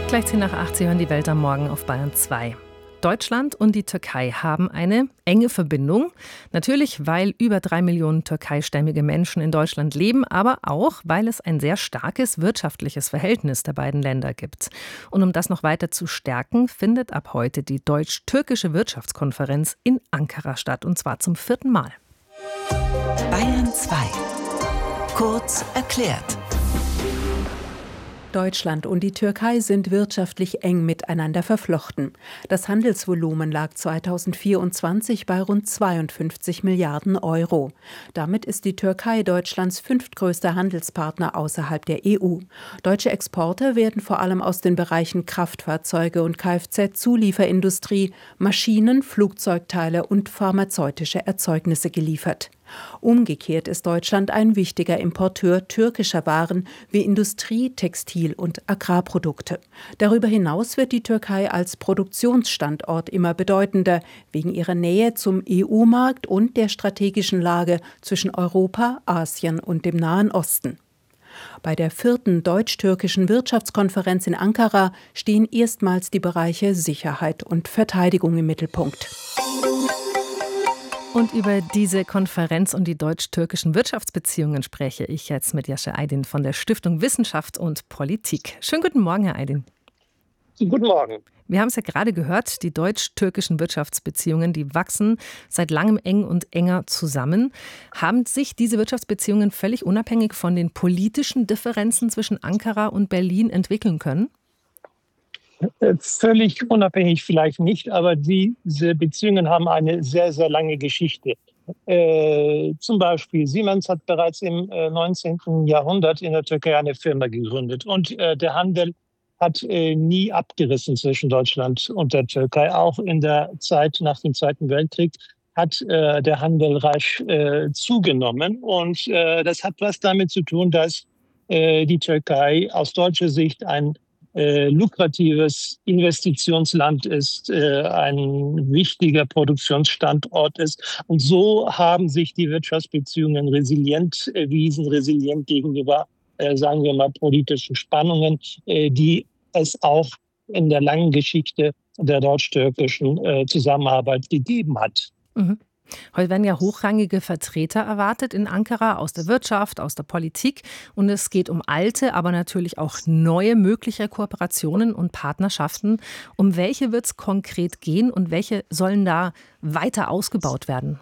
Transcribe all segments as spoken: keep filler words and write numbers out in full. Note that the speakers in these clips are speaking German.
Gleich zehn nach acht, Sie hören die Welt am Morgen auf Bayern zwei. Deutschland und die Türkei haben eine enge Verbindung. Natürlich, weil über drei Millionen türkeistämmige Menschen in Deutschland leben, aber auch, weil es ein sehr starkes wirtschaftliches Verhältnis der beiden Länder gibt. Und um das noch weiter zu stärken, findet ab heute die Deutsch-Türkische Wirtschaftskonferenz in Ankara statt, und zwar zum vierten Mal. Bayern zwei. Kurz erklärt. Deutschland und die Türkei sind wirtschaftlich eng miteinander verflochten. Das Handelsvolumen lag zweitausendvierundzwanzig bei rund zweiundfünfzig Milliarden Euro. Damit ist die Türkei Deutschlands fünftgrößter Handelspartner außerhalb der E U. Deutsche Exporte werden vor allem aus den Bereichen Kraftfahrzeuge und Kfz-Zulieferindustrie, Maschinen, Flugzeugteile und pharmazeutische Erzeugnisse geliefert. Umgekehrt ist Deutschland ein wichtiger Importeur türkischer Waren wie Industrie-, Textil- und Agrarprodukte. Darüber hinaus wird die Türkei als Produktionsstandort immer bedeutender, wegen ihrer Nähe zum E U-Markt und der strategischen Lage zwischen Europa, Asien und dem Nahen Osten. Bei der vierten deutsch-türkischen Wirtschaftskonferenz in Ankara stehen erstmals die Bereiche Sicherheit und Verteidigung im Mittelpunkt. Und über diese Konferenz und die deutsch-türkischen Wirtschaftsbeziehungen spreche ich jetzt mit Yaşar Aydin von der Stiftung Wissenschaft und Politik. Schönen guten Morgen, Herr Aydin. Guten Morgen. Wir haben es ja gerade gehört, die deutsch-türkischen Wirtschaftsbeziehungen, die wachsen seit langem eng und enger zusammen. Haben sich diese Wirtschaftsbeziehungen völlig unabhängig von den politischen Differenzen zwischen Ankara und Berlin entwickeln können? Völlig unabhängig vielleicht nicht, aber diese Beziehungen haben eine sehr, sehr lange Geschichte. Äh, zum Beispiel Siemens hat bereits im äh, neunzehnten Jahrhundert in der Türkei eine Firma gegründet. Und äh, der Handel hat äh, nie abgerissen zwischen Deutschland und der Türkei. Auch in der Zeit nach dem Zweiten Weltkrieg hat äh, der Handel rasch äh, zugenommen. Und äh, das hat was damit zu tun, dass äh, die Türkei aus deutscher Sicht ein Äh, lukratives Investitionsland ist, äh, ein wichtiger Produktionsstandort ist. Und so haben sich die Wirtschaftsbeziehungen resilient erwiesen, resilient gegenüber, äh, sagen wir mal, politischen Spannungen, äh, die es auch in der langen Geschichte der deutsch-türkischen äh, Zusammenarbeit gegeben hat. Mhm. Heute werden ja hochrangige Vertreter erwartet in Ankara aus der Wirtschaft, aus der Politik. Und es geht um alte, aber natürlich auch neue mögliche Kooperationen und Partnerschaften. Um welche wird es konkret gehen und welche sollen da weiter ausgebaut werden?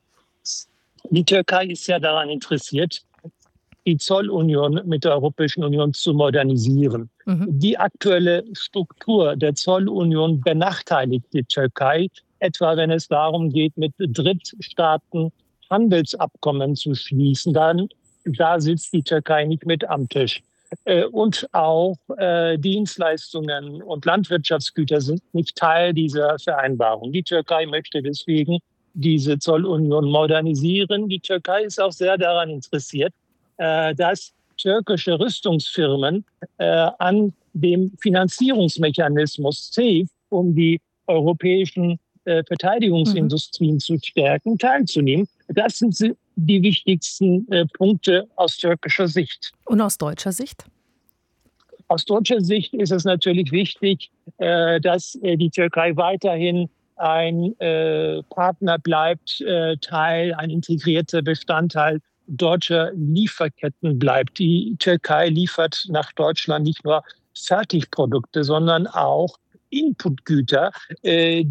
Die Türkei ist ja daran interessiert, die Zollunion mit der Europäischen Union zu modernisieren. Mhm. Die aktuelle Struktur der Zollunion benachteiligt die Türkei, etwa wenn es darum geht, mit Drittstaaten Handelsabkommen zu schließen. Dann, da sitzt die Türkei nicht mit am Tisch. Äh, und auch äh, Dienstleistungen und Landwirtschaftsgüter sind nicht Teil dieser Vereinbarung. Die Türkei möchte deswegen diese Zollunion modernisieren. Die Türkei ist auch sehr daran interessiert, äh, dass türkische Rüstungsfirmen äh, an dem Finanzierungsmechanismus S A F E, um die europäischen Verteidigungsindustrien mhm. zu stärken, teilzunehmen. Das sind die wichtigsten äh, Punkte aus türkischer Sicht. Und aus deutscher Sicht? Aus deutscher Sicht ist es natürlich wichtig, äh, dass äh, die Türkei weiterhin ein äh, Partner bleibt, äh, Teil, ein integrierter Bestandteil deutscher Lieferketten bleibt. Die Türkei liefert nach Deutschland nicht nur Fertigprodukte, sondern auch Inputgüter, äh,